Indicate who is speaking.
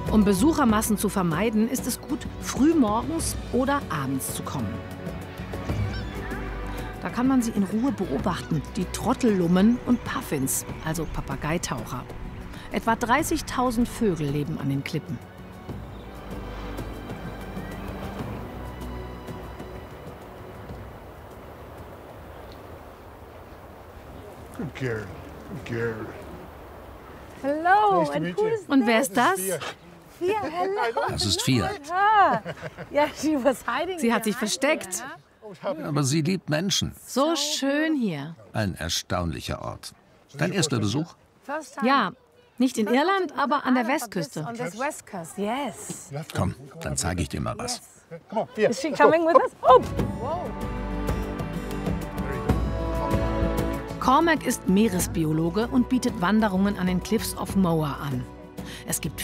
Speaker 1: Um Besuchermassen zu vermeiden, ist es gut, früh morgens oder abends zu kommen. Da kann man sie in Ruhe beobachten, die Trottellummen und Puffins, also Papageitaucher. Etwa 30.000 Vögel leben an den Klippen.
Speaker 2: Good girl. Good girl.
Speaker 3: Hello,
Speaker 2: Nice to
Speaker 3: and
Speaker 2: meet
Speaker 3: who
Speaker 2: you.
Speaker 3: is
Speaker 1: Und wer ist das?
Speaker 2: Fia.
Speaker 3: Fia? Hello.
Speaker 4: Das ist Fia.
Speaker 3: Ah, yeah, she was hiding.
Speaker 1: Sie hat sich
Speaker 3: behind
Speaker 1: versteckt.
Speaker 3: me,
Speaker 4: Aber sie liebt Menschen.
Speaker 1: So schön hier.
Speaker 4: Ein erstaunlicher Ort. Dein erster Besuch?
Speaker 3: huh? First time.
Speaker 1: Ja, nicht in Irland, aber an der
Speaker 3: But this-
Speaker 1: Westküste.
Speaker 3: On this west coast, yes.
Speaker 4: Komm, dann zeige ich dir mal was.
Speaker 2: Come on, Fia.
Speaker 3: Is she coming with us? Oh, whoa.
Speaker 1: Cormac ist Meeresbiologe und bietet Wanderungen an den Cliffs of Moher an. Es gibt